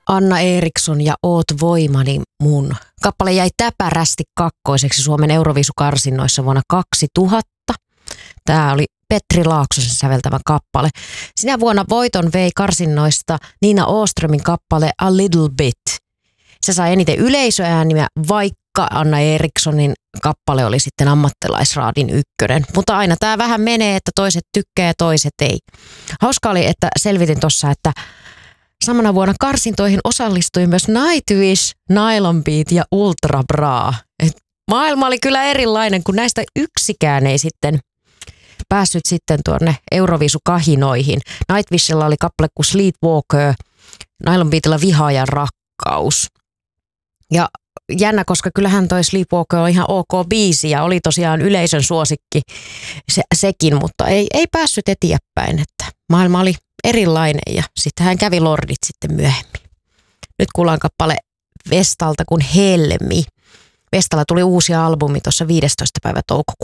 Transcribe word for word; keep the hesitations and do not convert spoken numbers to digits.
Anna Eriksson ja Oot voimani mun. Kappale jäi täpärästi kakkoiseksi Suomen Euroviisukarsinnoissa vuonna kaksituhatta. Tämä oli Petri Laaksosen säveltämä kappale. Sinä vuonna voiton vei karsinnoista Nina Åströmin kappale A Little Bit. Se sai eniten yleisöääniä, vaikka Anna Erikssonin kappale oli sitten ammattilaisraadin ykkönen. Mutta aina tämä vähän menee, että toiset tykkää ja toiset ei. Hauska oli, että selvitin tuossa, että samana vuonna karsintoihin osallistui myös Nightwish, Nylon Beat ja Ultra Bra. Et maailma oli kyllä erilainen, kun näistä yksikään ei sitten päässyt sitten tuonne Euroviisukahinoihin. Nightwishilla oli kappale kuin Sleepwalker, Nylon Beatilla Vihaajan rakkaus. Ja jännä, koska kyllähän toi Sleepwalker on ihan ok biisi ja oli tosiaan yleisön suosikki se, sekin, mutta ei, ei päässyt eteenpäin, että maailma oli erilainen ja sitten hän kävi Lordit sitten myöhemmin. Nyt kuullaan kappale Vestalta kuin Helmi. Vestalla tuli uusi albumi tuossa viidestoista päivä toukokuuta.